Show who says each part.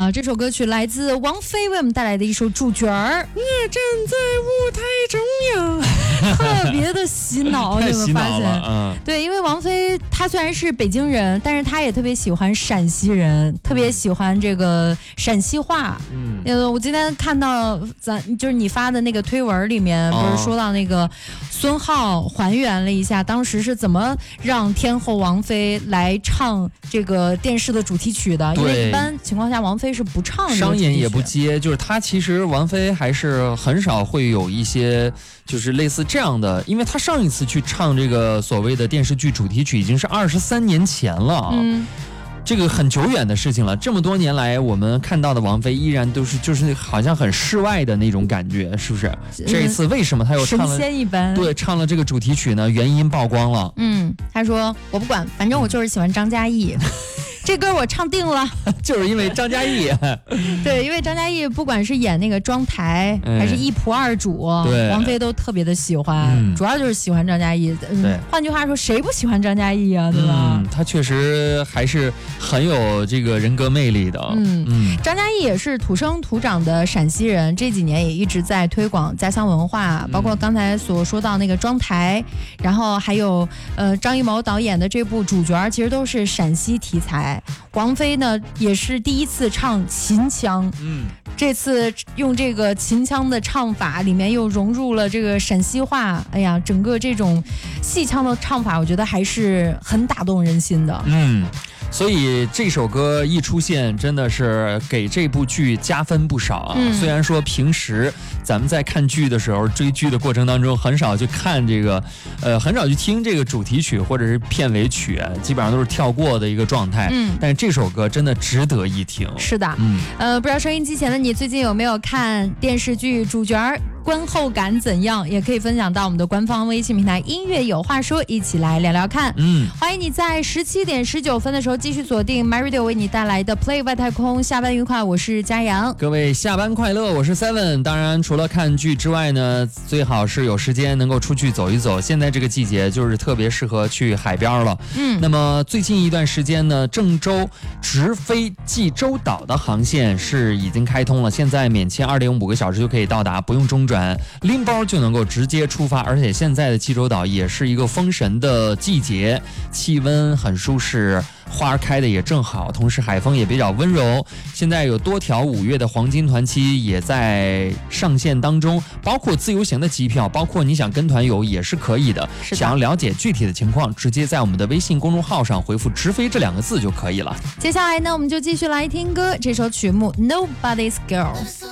Speaker 1: 啊，这首歌曲来自王菲为我们带来的一首主角儿。
Speaker 2: 我站在舞台中央，
Speaker 1: 特别的洗脑，
Speaker 2: 太洗
Speaker 1: 你们发现？
Speaker 2: 脑了，
Speaker 1: 对，因为王菲她虽然是北京人，但是她也特别喜欢陕西人，特别喜欢这个陕西话。我今天看到就是你发的那个推文里面，不是说到那个孙浩还原了一下当时是怎么让天后王菲来唱这个电视的主题曲的，因为一般情况下王菲是不唱的，
Speaker 2: 商演也不接，就是她其实王菲还是很少会有一些就是类似这样的，因为她上一次去唱这个所谓的电视剧主题曲已经是23年前了啊。这个很久远的事情了，这么多年来我们看到的王菲依然都是就是好像很世外的那种感觉，是不是？这一次为什么她又唱了
Speaker 1: 神仙一般？
Speaker 2: 对，唱了这个主题曲呢？原因曝光了。
Speaker 1: 她说我不管，反正我就是喜欢张嘉译。这歌我唱定了，
Speaker 2: 就是因为张嘉译。
Speaker 1: 对，因为张嘉译不管是演那个妆台，还是一仆二主，王菲都特别的喜欢，主要就是喜欢张嘉译。换句话说，谁不喜欢张嘉译啊？对吧？
Speaker 2: 他确实还是很有这个人格魅力的。
Speaker 1: 张嘉译也是土生土长的陕西人，这几年也一直在推广家乡文化，包括刚才所说到那个妆台，然后还有张艺谋导演的这部主角，其实都是陕西题材。王菲呢也是第一次唱秦腔，这次用这个秦腔的唱法，里面又融入了这个陕西话，哎呀，整个这种戏腔的唱法，我觉得还是很打动人心的。
Speaker 2: 所以这首歌一出现，真的是给这部剧加分不少啊。虽然说平时咱们在看剧的时候，追剧的过程当中很少去看这个，很少去听这个主题曲或者是片尾曲，基本上都是跳过的一个状态。但是这首歌真的值得一听。
Speaker 1: 是的，不知道收音机前的你最近有没有看电视剧主角观后感怎样？也可以分享到我们的官方微信平台音乐有话说，一起来聊聊看。欢迎你在17点19分的时候继续锁定 MyRadio 为你带来的 Play 外太空，下班愉快，我是佳阳。
Speaker 2: 各位下班快乐，我是 Seven。当然除了看剧之外呢，最好是有时间能够出去走一走，现在这个季节就是特别适合去海边了。那么最近一段时间呢，郑州直飞济州岛的航线是已经开通了，现在免签2.5个小时就可以到达，不用中转，拎包就能够直接出发。而且现在的济州岛也是一个封神的季节，气温很舒适，花开的也正好，同时海风也比较温柔。现在有多条5月的黄金团期也在上线当中，包括自由行的机票，包括你想跟团游也是可以的。想要了解具体的情况，直接在我们的微信公众号上回复直飞这2个字就可以了。
Speaker 1: 接下来呢，我们就继续来听歌，这首曲目 Nobody's Girl。